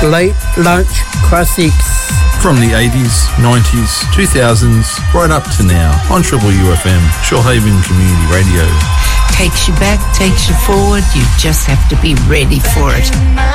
late lunch classics. From the 80s, 90s, 2000s, right up to now on Triple UFM, Shoalhaven Community Radio. Takes you back, takes you forward, you just have to be ready for it.